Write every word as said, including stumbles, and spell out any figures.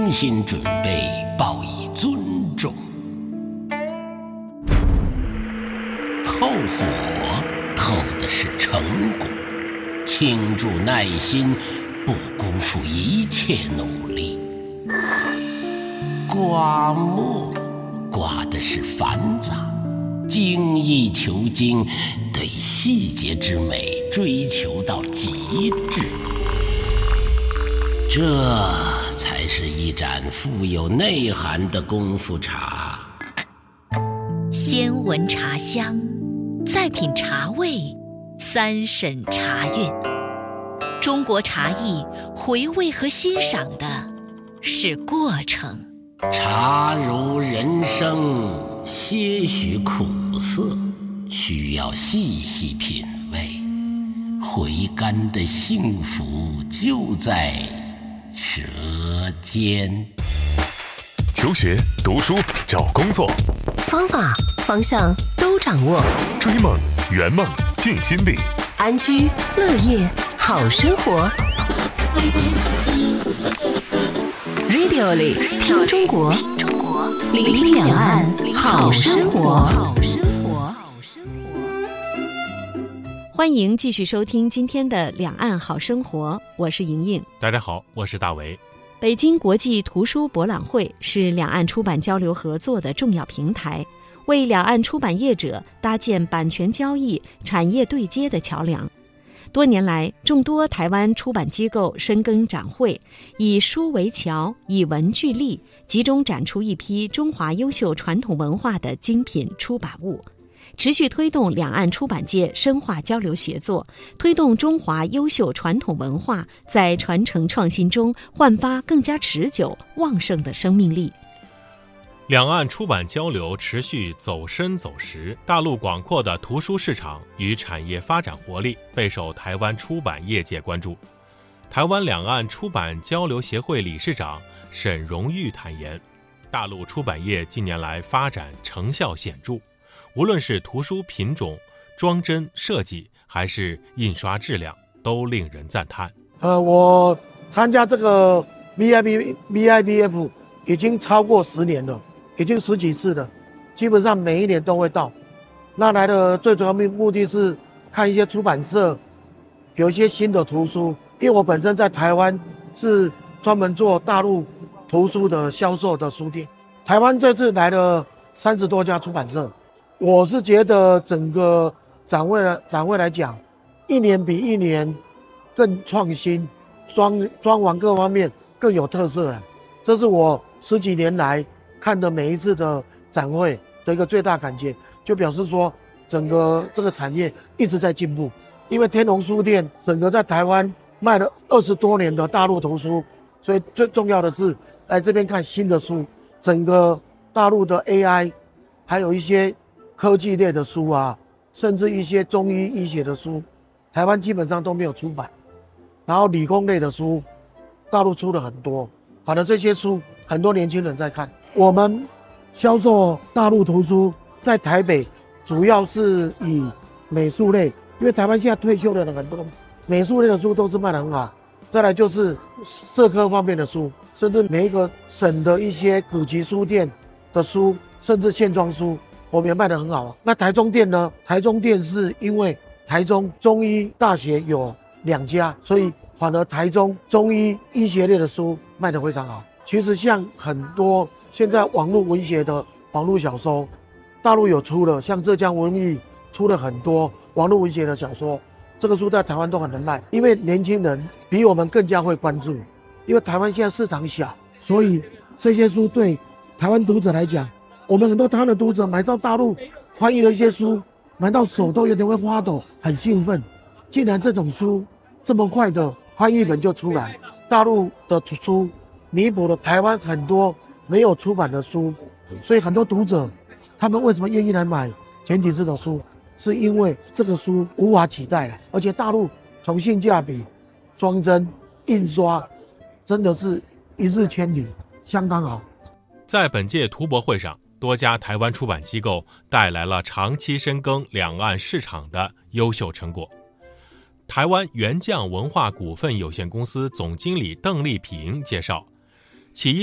精心准备，报以尊重。透火透的是成果，倾注耐心，不辜负一切努力。刮墨刮的是繁杂，精益求精，对细节之美追求到极致。这才是一盏富有内涵的功夫茶。 先闻茶香，再品茶味，三审茶韵。中国茶艺回味和欣赏的是过程。 茶如人生，些许苦涩，需要细细品味。回甘的幸福就在舌尖。 求学、读书、找工作， 方法、方向都掌握。 追梦、圆梦、尽心力， 安居乐业，好生活。Radio 里听中国，聆听两岸好生活。 欢迎继续收听今天的两岸好生活，我是莹莹。 大家好，我是大为。 北京国际图书博览会是两岸出版交流合作的重要平台，为两岸出版业者搭建版权交易、产业对接的桥梁。多年来，众多台湾出版机构深耕展会，以书为桥，以文聚力，集中展出一批中华优秀传统文化的精品出版物，持续推动两岸出版界深化交流协作，推动中华优秀传统文化在传承创新中焕发更加持久旺盛的生命力。 两岸出版交流持续走深走实，大陆广阔的图书市场与产业发展活力备受台湾出版业界关注。台湾两岸出版交流协会理事长沈荣玉坦言，大陆出版业近年来发展成效显著，无论是图书品种、装帧设计，还是印刷质量，都令人赞叹。 呃，我参加这个 V I B V I B F 已经超过十年了，已经十几次了，基本上每一年都会到。那来的最主要目的是看一些出版社有一些新的图书，因为我本身在台湾是专门做大陆图书的销售的书店。台湾这次来了三十多家出版社，我是觉得整个展会的展会来讲，一年比一年更创新，装装潢各方面更有特色了。这是我十几年来看的每一次的展会的一个最大感觉，就表示说整个这个产业一直在进步。因为天龙书店整个在台湾卖了二十多年的大陆图书，所以最重要的是来这边看新的书。整个大陆的 A I 还有一些科技类的书啊，甚至一些中医医学的书，台湾基本上都没有出版。然后理工类的书大陆出了很多，反正这些书很多年轻人在看。我们销售大陆图书在台北主要是以美术类，因为台湾现在退休的人很多，美术类的书都是卖得很好。再来就是社科方面的书，甚至每一个省的一些古籍书店的书，甚至线装书，我们也卖得很好。那台中店呢？台中店是因为台中中医大学有两家，所以反而台中中医医学类的书卖得非常好。其实像很多现在网络文学的网络小说，大陆有出了，像浙江文艺出了很多网络文学的小说，这个书在台湾都很能卖，因为年轻人比我们更加会关注。因为台湾现在市场小，所以这些书对台湾读者来讲，我们很多台湾的读者买到大陆翻译的一些书，买到手都有点会发抖，很兴奋。既然这种书这么快的翻译本就出来，大陆的书弥补了台湾很多没有出版的书，所以很多读者他们为什么愿意来买简体字的书，是因为这个书无法取代了，而且大陆从性价比、装帧、印刷真的是一日千里，相当好。 在本届图博会上，多家台湾出版机构带来了长期深耕两岸市场的优秀成果。台湾原匠文化股份有限公司总经理邓丽萍介绍，企业